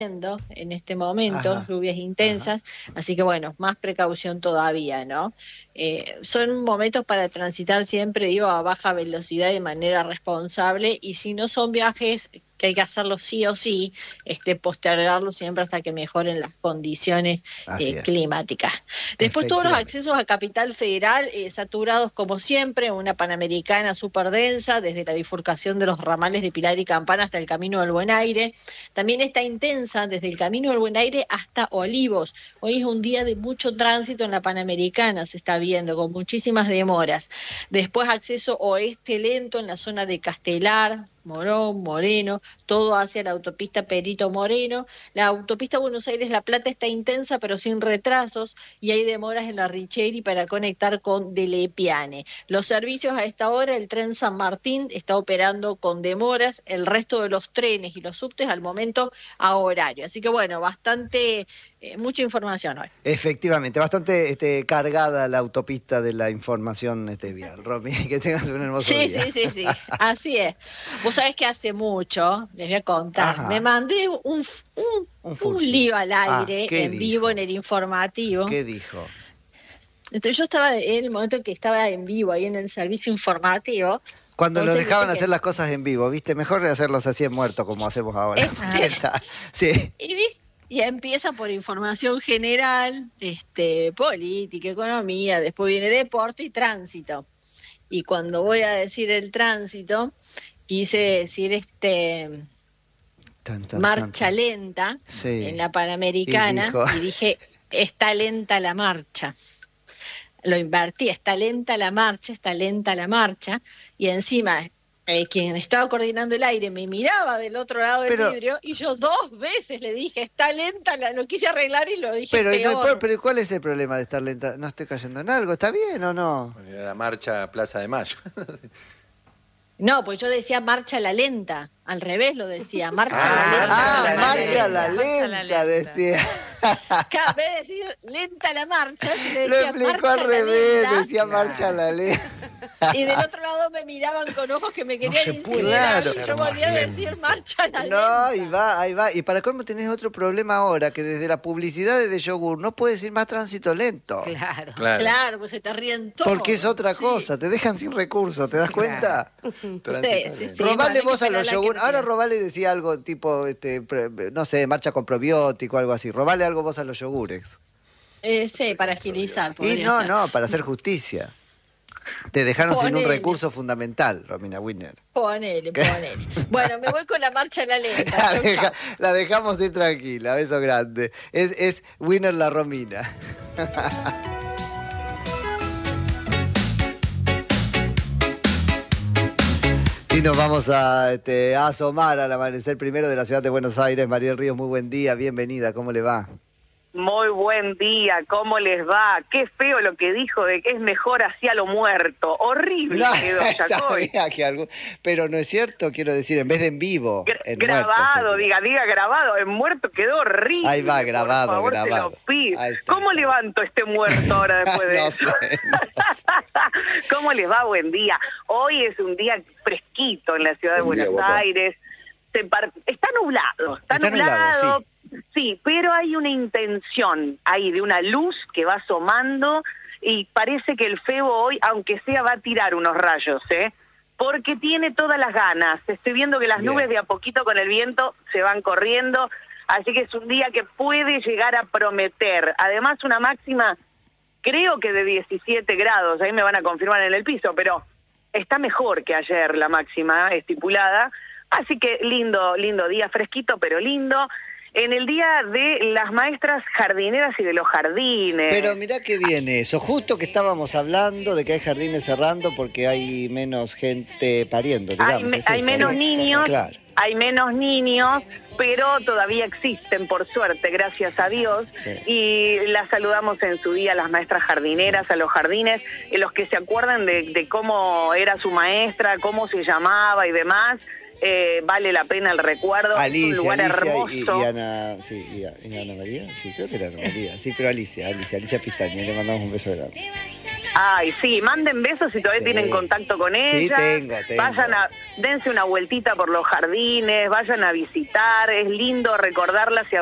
en este momento, Ajá, lluvias ajá. intensas, así que bueno, más precaución todavía, ¿no? Son momentos para transitar siempre, digo, a baja velocidad de manera responsable y si no son viajes que hay que hacerlo sí o sí, postergarlo siempre hasta que mejoren las condiciones Así es, climáticas. Después todos los efectivamente. accesos a Capital Federal saturados como siempre, una Panamericana súper densa, desde la bifurcación de los ramales de Pilar y Campana hasta el Camino del Buen Aire. También está intensa desde el Camino del Buen Aire hasta Olivos. Hoy es un día de mucho tránsito en la Panamericana, se está viendo, con muchísimas demoras. Después acceso oeste lento en la zona de Castelar, Morón, Moreno, todo hacia la autopista Perito Moreno. La autopista Buenos Aires-La Plata está intensa pero sin retrasos y hay demoras en la Richeri para conectar con Delepiane. Los servicios a esta hora, el tren San Martín está operando con demoras, el resto de los trenes y los subtes al momento a horario. Así que bueno, bastante, mucha información hoy. Efectivamente, bastante cargada la autopista de la información vial. Romy, que tengas un hermoso Sí, día. sí, sí, sí, así es. Vos sabés que hace mucho, les voy a contar, me Ajá, mandé un un furcio. lío al Ah, aire ¿qué en vivo en dijo? el informativo. ¿Qué dijo? Entonces yo estaba en el momento en que estaba en vivo ahí en el servicio informativo, Cuando lo entonces dejaban viste hacer que las cosas en vivo, ¿viste? Mejor hacerlos así en muerto como hacemos ahora. Porque este, está. Sí. y empieza por información general, política, economía, después viene deporte y tránsito. Y cuando voy a decir el tránsito, quise decir Tan, tan, tan, marcha tan. lenta en Sí. la Y Panamericana dijo. y dije, está lenta la marcha. Lo invertí, está lenta la marcha, y encima quien estaba coordinando el aire me miraba del otro lado del Pero, vidrio y yo dos veces le dije, está lenta, lo quise arreglar y lo dije pero, peor. pero ¿cuál es el problema de estar lenta? ¿No estoy cayendo en algo? ¿Está bien o no? Bueno, era la marcha Plaza de Mayo. No, pues yo decía marcha la lenta, al revés lo decía, marcha la Ah, lenta, marcha Ah, la marcha la lenta. Marcha la lenta, lenta. decía. En vez de decir lenta la marcha, yo le Lo decía explicó al marcha la revés, lenta. decía marcha la lenta. Y del otro lado me miraban con ojos que me No querían se puede incinerar Claro. y yo ser más volvía a decir lento. marcha la No, ahí lenta. va, ahí va. Y para colmo tenés otro problema ahora, que desde la publicidad de yogur no puedes ir más tránsito lento. Claro. Claro. Claro, pues se te ríen todos. Porque es otra Sí, cosa, te dejan sin recursos, ¿te das Claro. cuenta? sí, sí, sí. Robale Bueno, hay que vos a esperar los la yogur. Ahora creatividad. robale decía algo tipo, no sé, marcha con probiótico, algo así. Robale algo vos a los yogures. Sí, para agilizar Y podría no, ser. no, para hacer justicia. Te dejaron sin un Ponele, recurso fundamental, Romina Winner. ponele, ponele. Bueno, me voy con la marcha a la lenta. La, Chau, chau. la dejamos ir tranquila, beso grande. Es Winner la Romina. Y nos vamos a asomar al amanecer primero de la ciudad de Buenos Aires. Mariel Ríos, muy buen día, bienvenida, ¿cómo le va? Muy buen día, ¿cómo les va? Qué feo lo que dijo de que es mejor hacia lo muerto. Horrible No, quedó, Yacoy. sabía que algo, pero no es cierto, quiero decir, en vez de en vivo, en muerto Grabado, sería. diga grabado. En muerto quedó horrible. Ahí va, grabado, Por favor, grabado. te lo pido. Ahí está. ¿Cómo levanto este muerto ahora después de No eso? sé, no ¿Cómo les va? Buen día. Hoy es un día fresquito en la ciudad de Buen día, Buenos guapa. Aires. Está nublado, Está nublado, sí, pero hay una intención ahí de una luz que va asomando y parece que el febo hoy, aunque sea, va a tirar unos rayos, porque tiene todas las ganas. Estoy viendo que las Bien. nubes de a poquito con el viento se van corriendo, así que es un día que puede llegar a prometer. Además, una máxima, creo que de 17 grados, ahí me van a confirmar en el piso, pero está mejor que ayer la máxima estipulada. Así que lindo día, fresquito pero lindo. En el día de las maestras jardineras y de los jardines. Pero mirá que viene eso, justo que estábamos hablando de que hay jardines cerrando porque hay menos gente pariendo, digamos. es Hay eso, menos ¿no? niños, Claro. hay menos niños, pero todavía existen, por suerte, gracias a Dios. Sí. Y las saludamos en su día a las maestras jardineras, a los jardines, los que se acuerdan de cómo era su maestra, cómo se llamaba y demás. Vale la pena el recuerdo. Es un lugar hermoso. Y Ana, sí, y Ana María, sí, creo que era Ana María, sí, pero Alicia Pistaña, le mandamos un beso grande. Ay, sí, manden besos si todavía Sí. tienen contacto con Sí, ella. tengo. Dense una vueltita por los jardines, vayan a visitar, es lindo recordarlas y